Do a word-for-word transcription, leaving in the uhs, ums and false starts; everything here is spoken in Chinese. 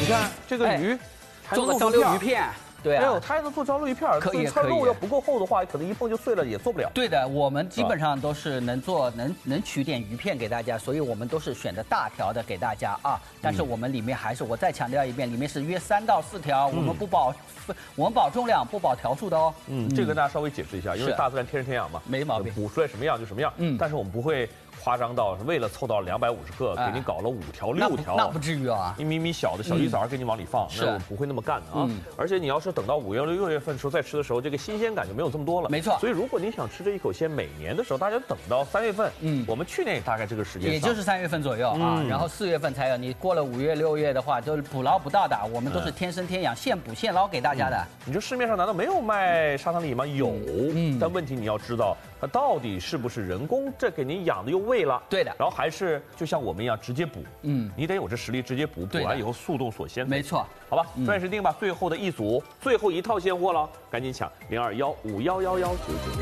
看这个鱼，还做个能做片蒸馏鱼片。 对啊， 没有，它还能做蒸馏鱼片儿， 可以它可以肉要不够厚的话，可能一碰就碎了，也做不了。 对的，我们基本上都是能做能能取点鱼片给大家，所以我们都是选的大条的给大家啊。但是我们里面还是我再强调一遍，里面是约三到四条，我们不保我们保重量不保条数的哦。 嗯，这个跟大家稍微解释一下，因为大自然天生天养嘛， 没毛病， 捕出来什么样就什么样。嗯，但是我们不会夸张到为了凑到两百五十克，给你搞了五条六条， 那不至于啊， 一米米小的小鱼枣给你往里放，那我们不会那么干的啊。而且你要是等到五月六月份的时候再吃的时候，这个新鲜感就没有这么多了。 没错， 所以如果你想吃这一口鲜，每年的时候大家等到三月份，嗯，我们去年也大概这个时间， 也就是三月份左右啊，然后四月份才有。你过了五月六月的话，就是捕捞不到的，我们都是天生天养，现捕现捞给大家的。 你说市面上难道没有卖沙滩鲤吗？有，但问题你要知道，它到底是不是人工这给您养的又喂了？ 对的。 然后还是就像我们一样直接捕，嗯，你得有这实力直接捕，捕完以后速冻锁鲜。 没错， 好吧，抓紧时间吧，最后的一组，最后一套现货了，赶紧抢零二幺五幺幺幺九九。